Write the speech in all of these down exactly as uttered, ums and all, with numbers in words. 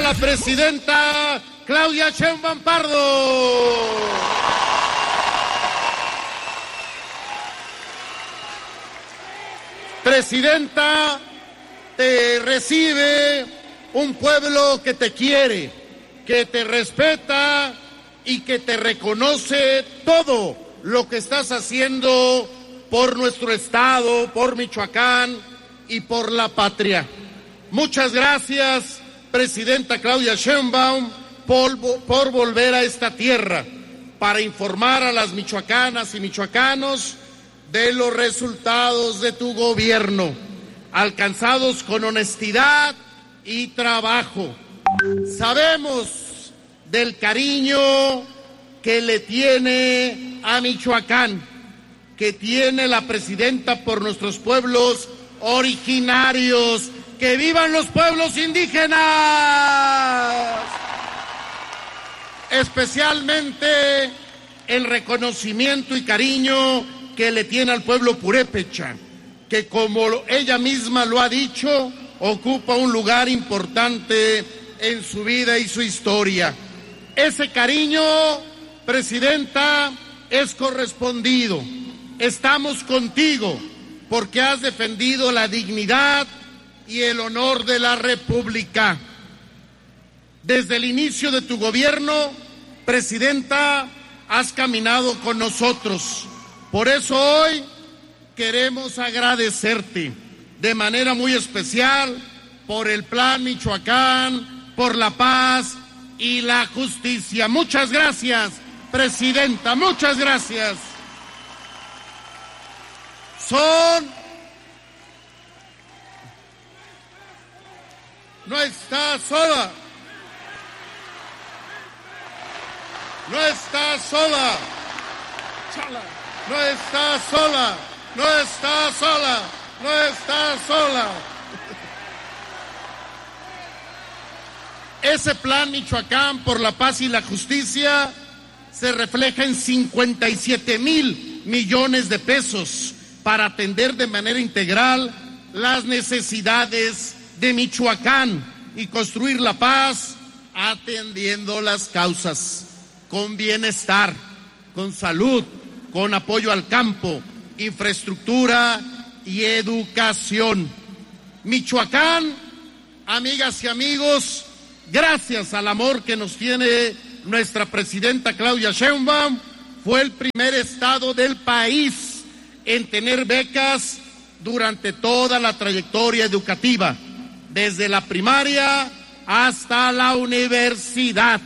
la presidenta Claudia Sheinbaum Pardo. Presidenta, te recibe un pueblo que te quiere, que te respeta y que te reconoce todo lo que estás haciendo por nuestro estado, por Michoacán y por la patria. Muchas gracias, presidenta Claudia Sheinbaum, por, por volver a esta tierra para informar a las michoacanas y michoacanos de los resultados de tu gobierno, alcanzados con honestidad y trabajo. Sabemos del cariño que le tiene a Michoacán, que tiene la presidenta por nuestros pueblos originarios. ¡Que vivan los pueblos indígenas! Especialmente el reconocimiento y cariño que le tiene al pueblo purépecha, que como ella misma lo ha dicho, ocupa un lugar importante en su vida y su historia. Ese cariño, presidenta, es correspondido. Estamos contigo porque has defendido la dignidad y el honor de la República. Desde el inicio de tu gobierno, presidenta, has caminado con nosotros. Por eso hoy queremos agradecerte de manera muy especial por el Plan Michoacán, por la paz y la justicia. Muchas gracias, presidenta, muchas gracias. Son... No está sola. No está sola. No está sola. No está sola. No está sola. Ese plan Michoacán por la paz y la justicia se refleja en cincuenta y siete mil millones de pesos para atender de manera integral las necesidades de Michoacán y construir la paz atendiendo las causas con bienestar, con salud, con apoyo al campo, infraestructura y educación. Michoacán, amigas y amigos, gracias al amor que nos tiene nuestra presidenta Claudia Sheinbaum, fue el primer estado del país en tener becas durante toda la trayectoria educativa, desde la primaria hasta la universidad.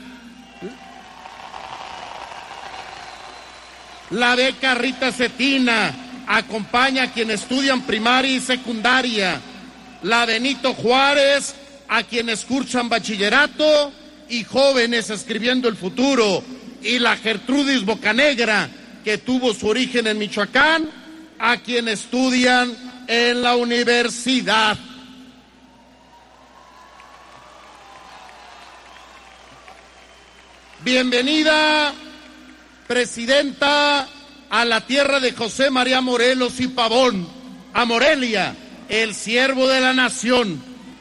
La beca Rita Cetina acompaña a quienes estudian primaria y secundaria. La Benito Juárez a quienes cursan bachillerato y jóvenes escribiendo el futuro. Y la Gertrudis Bocanegra, que tuvo su origen en Michoacán, a quienes estudian en la universidad. Bienvenida, presidenta, a la tierra de José María Morelos y Pavón, a Morelia, el siervo de la nación.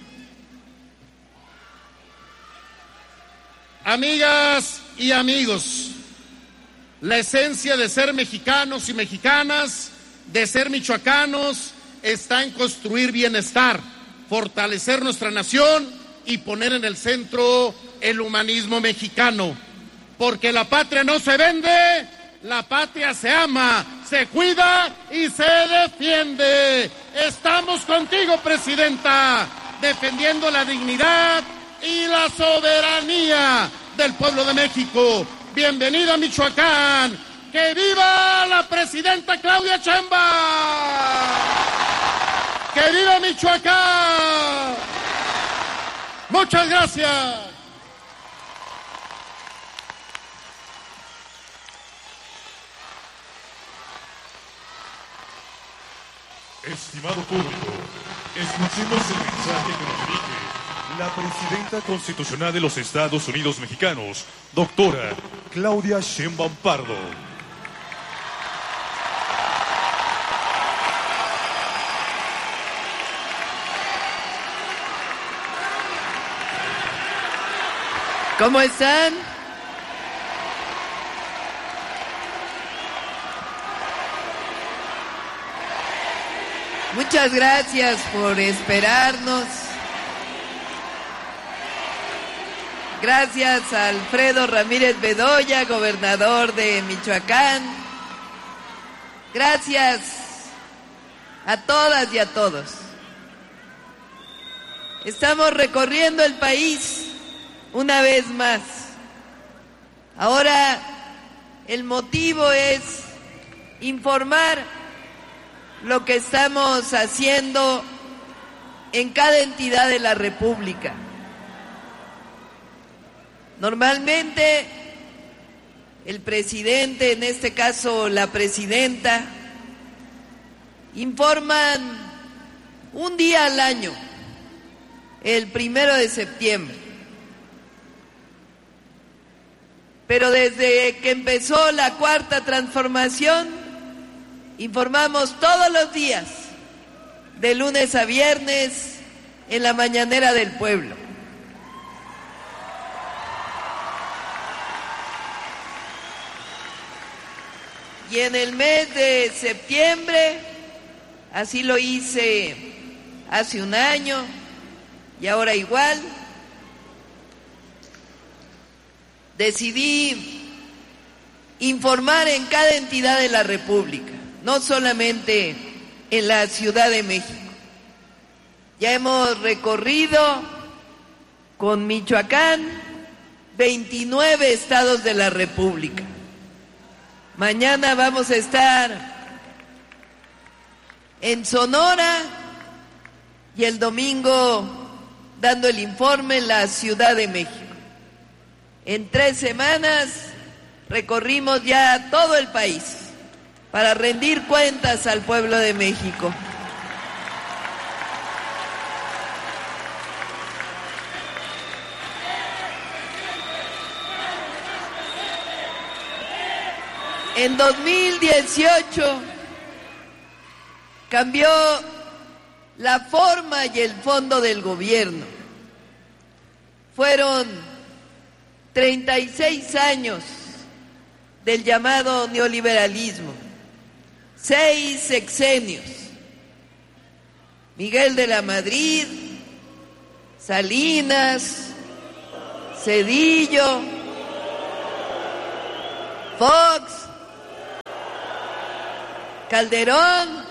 Amigas y amigos, la esencia de ser mexicanos y mexicanas, de ser michoacanos, está en construir bienestar, fortalecer nuestra nación y poner en el centro el humanismo mexicano. Porque la patria no se vende, la patria se ama, se cuida y se defiende. Estamos contigo, presidenta, defendiendo la dignidad y la soberanía del pueblo de México. Bienvenida a Michoacán. ¡Que viva la presidenta Claudia Sheinbaum! ¡Que viva Michoacán! Muchas gracias. Estimado público, escuchemos el mensaje que nos dirige la presidenta constitucional de los Estados Unidos mexicanos, doctora Claudia Sheinbaum Pardo. ¿Cómo están? Muchas gracias por esperarnos. Gracias a Alfredo Ramírez Bedoya, gobernador de Michoacán. Gracias a todas y a todos. Estamos recorriendo el país una vez más. Ahora el motivo es informar lo que estamos haciendo en cada entidad de la República. Normalmente el presidente, en este caso la presidenta, informan un día al año, el primero de septiembre. Pero desde que empezó la cuarta transformación, informamos todos los días, de lunes a viernes, en la mañanera del pueblo. Y en el mes de septiembre, así lo hice hace un año y ahora igual, decidí informar en cada entidad de la República, no solamente en la Ciudad de México. Ya hemos recorrido con Michoacán veintinueve estados de la República. Mañana vamos a estar en Sonora y el domingo dando el informe en la Ciudad de México. En tres semanas recorrimos ya todo el país para rendir cuentas al pueblo de México. En dos mil dieciocho cambió la forma y el fondo del gobierno. Fueron treinta y seis años del llamado neoliberalismo, seis sexenios. Miguel de la Madrid, Salinas, Zedillo, Fox, Calderón,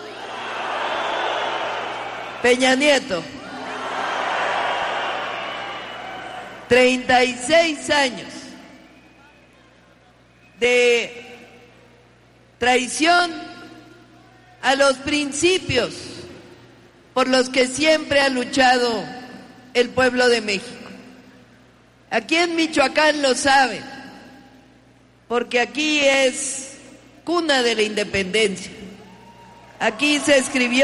Peña Nieto. treinta y seis años de traición a los principios por los que siempre ha luchado el pueblo de México. Aquí en Michoacán lo saben, porque aquí es cuna de la independencia. Aquí se escribió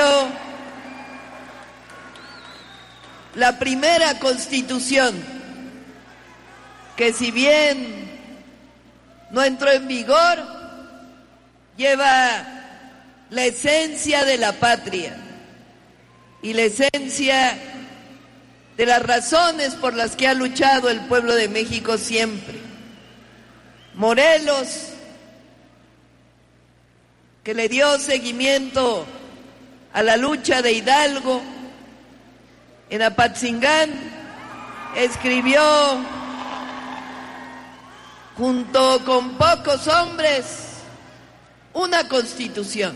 la primera Constitución, que si bien no entró en vigor, lleva la esencia de la patria y la esencia de las razones por las que ha luchado el pueblo de México siempre. Morelos, que le dio seguimiento a la lucha de Hidalgo, en Apatzingán, escribió junto con pocos hombres una constitución.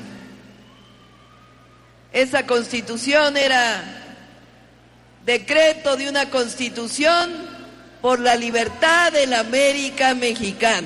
Esa constitución era decreto de una constitución por la libertad de la América mexicana.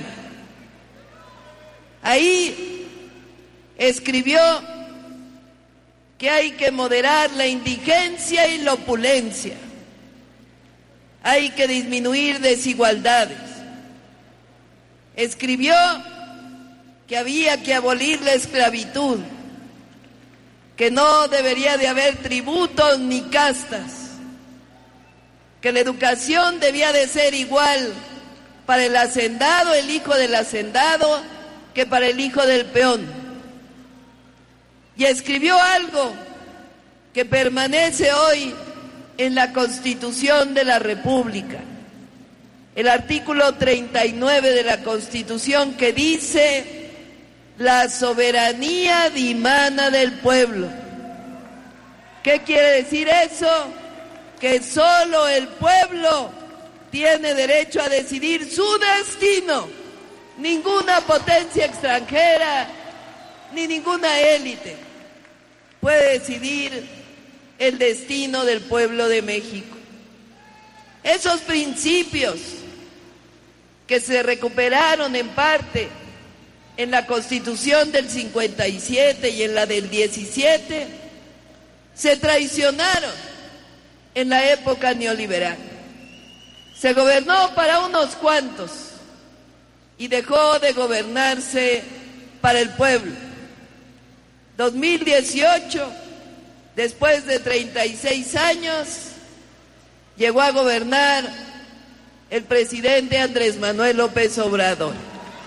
Ahí escribió que hay que moderar la indigencia y la opulencia, hay que disminuir desigualdades. Escribió que había que abolir la esclavitud, que no debería de haber tributos ni castas, que la educación debía de ser igual para el hacendado, el hijo del hacendado, que para el hijo del peón. Y escribió algo que permanece hoy en la Constitución de la República. el artículo treinta y nueve de la Constitución, que dice: la soberanía dimana del pueblo. ¿Qué quiere decir eso? Que solo el pueblo tiene derecho a decidir su destino. Ninguna potencia extranjera ni ninguna élite puede decidir el destino del pueblo de México. Esos principios que se recuperaron en parte en la Constitución del cincuenta y siete y en la del diecisiete, se traicionaron en la época neoliberal. Se gobernó para unos cuantos y dejó de gobernarse para el pueblo. dos mil dieciocho, después de treinta y seis años, llegó a gobernar el presidente Andrés Manuel López Obrador.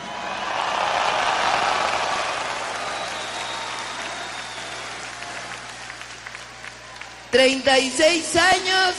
treinta y seis años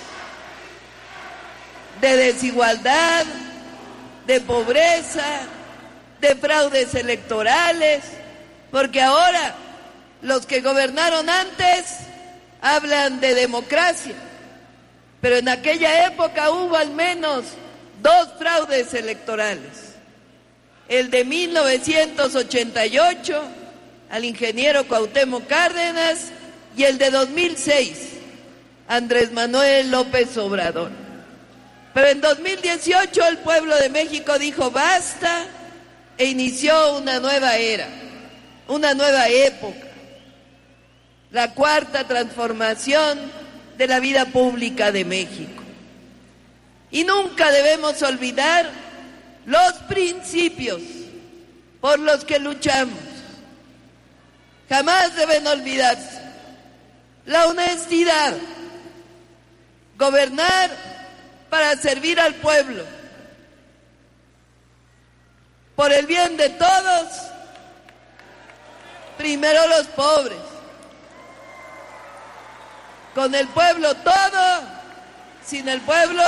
de desigualdad, de pobreza, de fraudes electorales, porque ahora los que gobernaron antes hablan de democracia, pero en aquella época hubo al menos dos fraudes electorales: el de mil novecientos ochenta y ocho al ingeniero Cuauhtémoc Cárdenas y el de dos mil seis, Andrés Manuel López Obrador. Pero en dos mil dieciocho el pueblo de México dijo basta e inició una nueva era, una nueva época, la cuarta transformación de la vida pública de México. Y nunca debemos olvidar los principios por los que luchamos. Jamás deben olvidarse la honestidad, gobernar para servir al pueblo, por el bien de todos, primero los pobres, con el pueblo todo, sin el pueblo.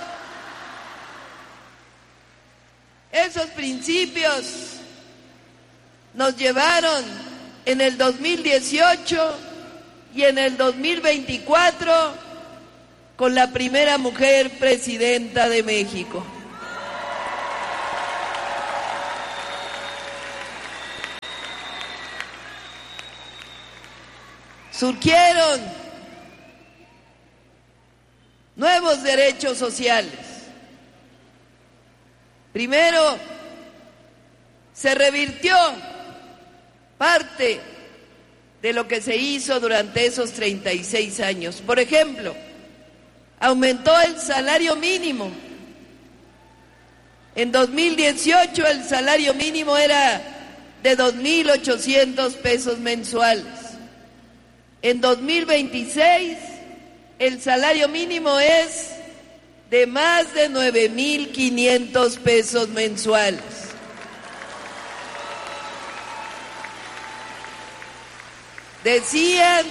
Esos principios nos llevaron en el dos mil dieciocho y en el dos mil veinticuatro con la primera mujer presidenta de México. Surgieron nuevos derechos sociales. Primero, se revirtió parte de lo que se hizo durante esos treinta y seis años. Por ejemplo, aumentó el salario mínimo. En dos mil dieciocho el salario mínimo era de dos mil ochocientos pesos mensuales. En dos mil veintiséis el salario mínimo es de más de nueve mil quinientos pesos mensuales. Decían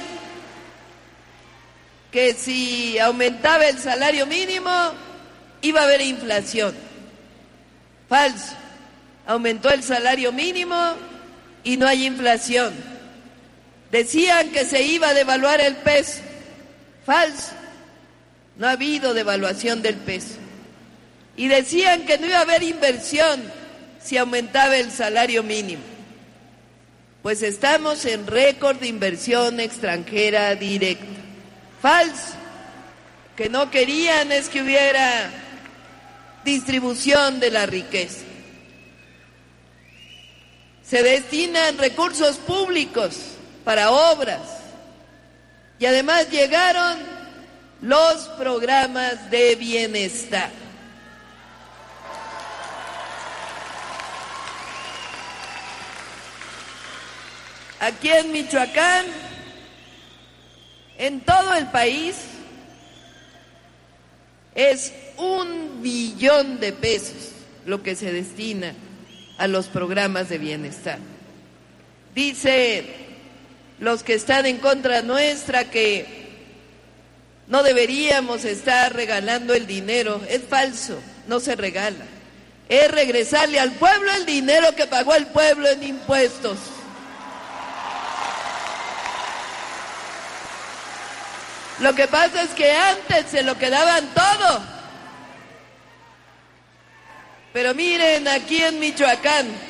que si aumentaba el salario mínimo iba a haber inflación. Falso. Aumentó el salario mínimo y no hay inflación. Decían que se iba a devaluar el peso. Falso. No ha habido devaluación del peso. Y decían que no iba a haber inversión si aumentaba el salario mínimo. Pues estamos en récord de inversión extranjera directa. Falso. Que no querían es que hubiera distribución de la riqueza. Se destinan recursos públicos para obras y además llegaron los programas de bienestar. Aquí en Michoacán, en todo el país, es un billón de pesos lo que se destina a los programas de bienestar. Dice los que están en contra nuestra que No deberíamos estar regalando el dinero, es falso, no se regala. Es regresarle al pueblo el dinero que pagó el pueblo en impuestos. Lo que pasa es que antes se lo quedaban todo. Pero miren, aquí en Michoacán,